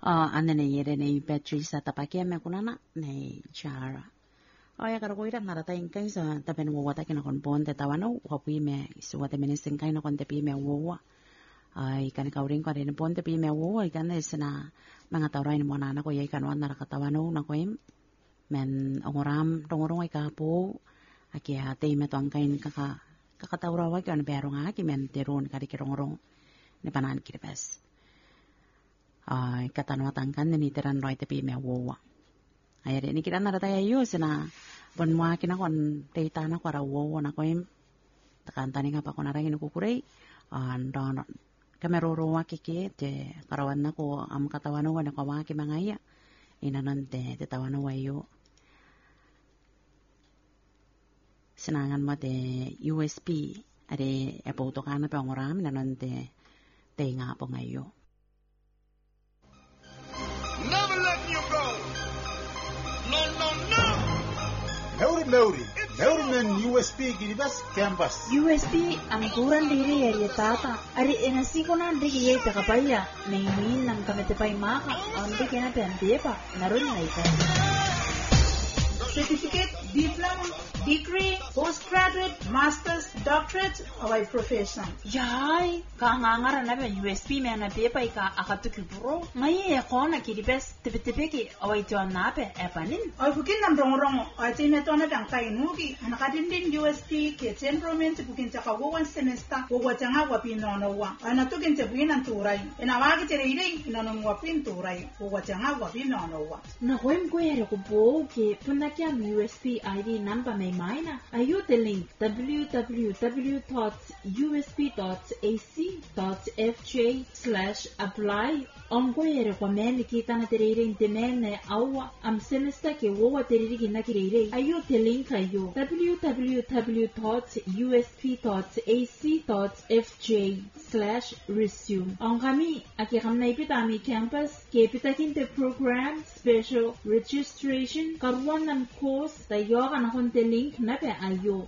Anene yere nei battery sa tapakia me kunana nei chara. Oya karo ko ira narata inkai sa tapen wata kina kon ponte tawano wapi me suwate ministin kai na kon tepi me wo. Ay kan kauring ko rin ponte pi me wo ikan na mga tauray ni mona na ko yai kan wan narakatawano na ko im men ongoram tongorong ay kapo akia te me tong kain kakatawrawa kan berong aki men teron kari kirongorong ni panan kiribes. Ay katanwatan kan ni teran roy tepi me wo. Ay ni kiran narata yo sina bon mo aki na kon teita na ko ra wo na ko im takantani nga pa ko narang inukukuray andon kameroro kiki te karawan na ko am katawano wa na kawaki mangaya inanon te tawano wayo sinangan mo te USB ade epoto kana pa ngoram nanon te nga po ngayo. Never let you go. No. Meuri men USB kiribas campus. USB ang turan diri ya tata. Ari enasiko na diri ya takapaya. Nangin nang kametepay maka. Ang di kena pendepa. Naroon na ito. Certificate, diploma, degree, postgraduate, master's, doctorate, away profession. Yay, kaangangara na ba USB me na pepa ika akatuki bro. Ngayon ako na kiribes tepe-tepe away tuan na pe epanin. Ay bukin nam rong ay tinato na dang kainugi. Anakadindin USB ke temperament bukin takawawan semester wawatanga wapinonowa. Anatukin tebuin ang turay. Inawagi tere inanon wapin turay wawatanga wapinonowa. Nakuem ko yere ko po ke punaki ang USB ID number may maina. Ayo the link www.usp.ac.fj/apply. Ongoyere kwa meli kita na teriring temene awa am semester ke wowa teriring na kirere. Ayo the link ayo www.usp.ac.fj/resume. Ongami akikam na ipitami campus ke pitakin the program special registration karuan ng course tayo ka na konti link na pe ayo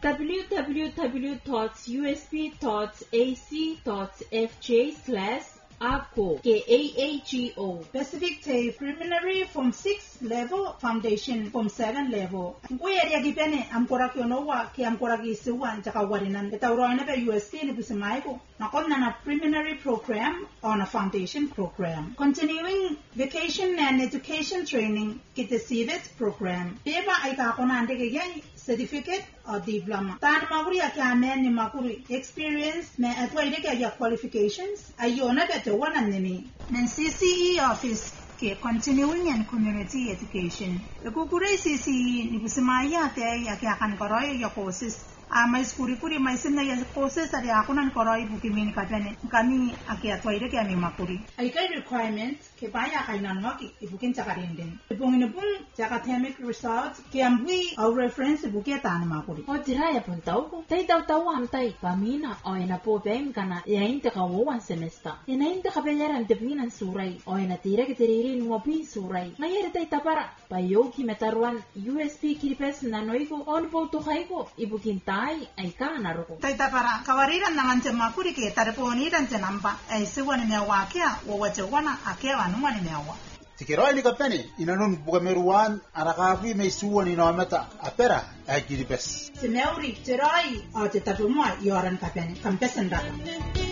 www.usp.ac.fj/AAGO KAAGO Pacific Tay Preliminary Form 6 Level Foundation Form 7 Level. Kuya ria gipene amkora kyonowa ke amkora gisuwan tsaka warinan betawro na pe USP ni busimay ko. Nakon na preliminary program on a foundation program. Continuing vacation and education training kita CVET program. Beba ay kakonande kaya certificate or diploma. Tan makuri akyamen ni makuri experience me atwaide kaya qualifications ayona beto wananini. Men CCE office ke continuing and community education. Kukure CCE ni busimaya te yakyakan koroy ya courses. May skuri-kuri may sim na yung courses ari ako nan koroy bukimin kadane kami akiatwaide kami makuri. Ay kay requirements ke baya kay nanwaki ibukin tsakarin din. Ibungin academic results ke ambui au reference bukiatan makuri. O diraya puntaw ko. Tay daw am tay pamina o ina po bem kana yain te kawawan semester. Inain te kabenyaran debinan suray o ina tira ke teririn ngopi suray. Ngayari tay tapara payo ki metaruan USB kiripes nanoy ko on po to kay ko ibukin ay ka naruko. Taita para kawariran naman sa makuri ke tarponiran sa namba ay suwan ni mewa kya wawajawana akya wanumani mewa. Tikiroi ni kapeni inanon bukameruan arakabi may suwan ni namata apera ay kiripes. Si meuri tirai o te tapumwa yoran kapeni kampesan data.